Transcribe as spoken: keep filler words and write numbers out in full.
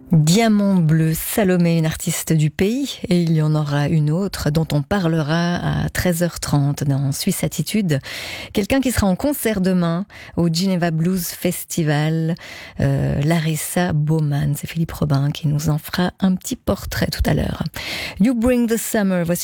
Diamant bleu, Salomé, une artiste du pays, et il y en aura une autre dont on parlera à treize heures trente dans Suisse Attitude. Quelqu'un qui sera en concert demain au Geneva Blues Festival, euh, Larissa Baumann. C'est Philippe Robin qui nous en fera un petit portrait tout à l'heure. You Bring the Summer, voici